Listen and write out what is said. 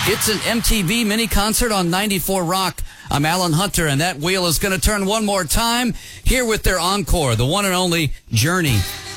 It's an MTV mini concert on 94 Rock. I'm Alan Hunter, and that wheel is going to turn one more time here with their encore, the one and only Journey.